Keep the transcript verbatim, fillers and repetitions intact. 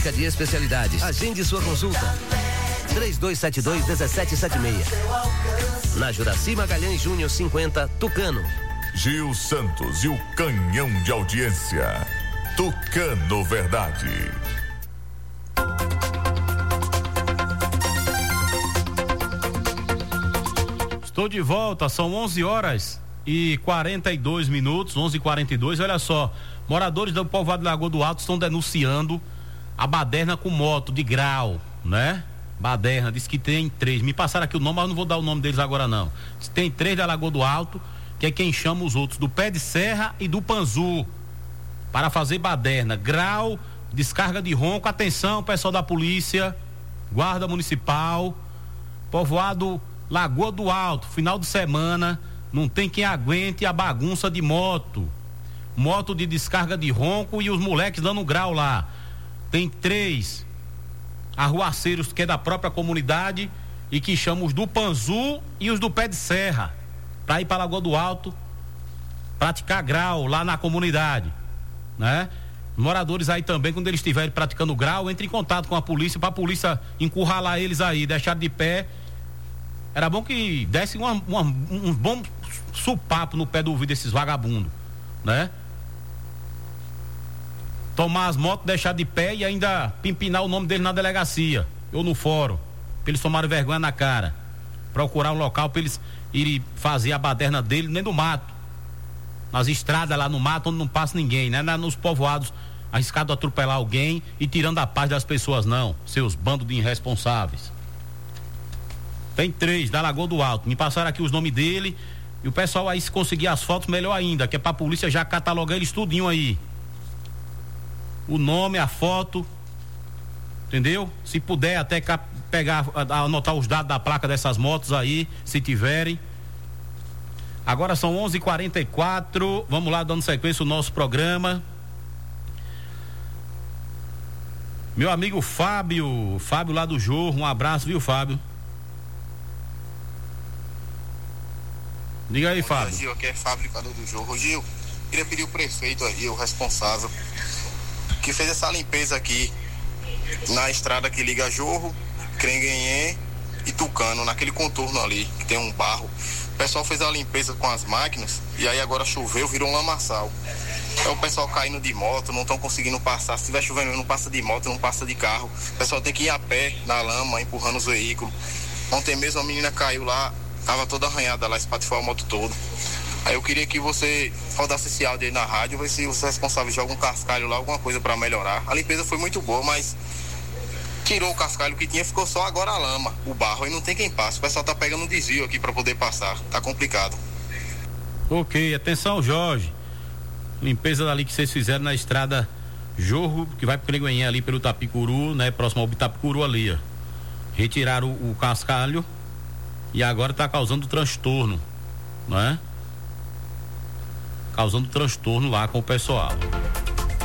De especialidades. Agende sua consulta. três dois sete dois, um sete sete seis. Na Juraci Magalhães Júnior cinquenta, Tucano. Gil Santos e o canhão de audiência. Tucano Verdade. Estou de volta, são onze horas e quarenta e dois minutos, onze e quarenta e dois. Olha só, moradores do povoado Lagoa do Alto estão denunciando a baderna com moto de grau, né? Baderna, diz que tem três. Me passaram aqui o nome, mas eu não vou dar o nome deles agora não. Tem três da Lagoa do Alto, que é quem chama os outros do Pé de Serra e do Panzu, para fazer baderna, grau, descarga de ronco. Atenção, pessoal da polícia, guarda municipal, povoado Lagoa do Alto, final de semana, não tem quem aguente a bagunça de moto, moto de descarga de ronco e os moleques dando grau lá. Tem três arruaceiros que é da própria comunidade e que chamam os do Panzu e os do Pé de Serra para ir para Lagoa do Alto praticar grau lá na comunidade, né? Moradores aí também, quando eles estiverem praticando grau, entre em contato com a polícia para a polícia encurralar eles aí, deixar de pé. Era bom que desse uma, uma, um bom supapo no pé do ouvido desses vagabundos, né? Tomar as motos, deixar de pé e ainda pimpinar o nome dele na delegacia ou no fórum, pra eles tomarem vergonha na cara. Procurar um local pra eles irem fazer a baderna dele dentro do mato, nas estradas lá no mato onde não passa ninguém, né? Nos povoados arriscado atropelar alguém e tirando a paz das pessoas, não, seus bandos de irresponsáveis. Tem três da Lagoa do Alto, me passaram aqui os nomes dele e o pessoal aí, se conseguir as fotos, melhor ainda, que é pra polícia já catalogar eles tudinho aí. O nome, a foto, entendeu? Se puder até cap- pegar, anotar os dados da placa dessas motos aí, se tiverem. Agora são onze e quarenta e quatro, vamos lá, dando sequência ao nosso programa. Meu amigo Fábio, Fábio lá do Jorro, um abraço, viu, Fábio? Diga aí, Fábio. Gil, aqui é Fábio do Jorro. Gil, queria pedir o prefeito aí, o responsável, que fez essa limpeza aqui na estrada que liga Jorro, Crenguenhê e Tucano, naquele contorno ali, que tem um barro. O pessoal fez a limpeza com as máquinas e aí agora choveu, virou um lamaçal. Então o pessoal caindo de moto, não estão conseguindo passar. Se estiver chovendo, não passa de moto, não passa de carro. O pessoal tem que ir a pé na lama, empurrando os veículos. Ontem mesmo a menina caiu lá, tava toda arranhada lá, espatifou a moto toda. Aí eu queria que você rodasse esse áudio aí na rádio, ver se os responsáveis jogam um cascalho lá, alguma coisa para melhorar. A limpeza foi muito boa, mas tirou o cascalho que tinha, ficou só agora a lama, o barro, e não tem quem passe. O pessoal tá pegando um desvio aqui para poder passar, tá complicado. Ok, atenção, Jorge. Limpeza dali que vocês fizeram na estrada Jorro, que vai pro Crenguenhê ali pelo Tapicuru, né? Próximo ao Itapicuru ali, ó. Retiraram o, o cascalho e agora tá causando transtorno, não é? Causando transtorno lá com o pessoal.